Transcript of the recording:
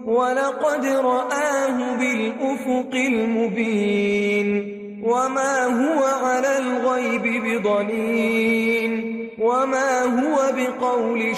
ولقد رآه بالأفق المبين وما هو على الغيب بضنين وما هو بقول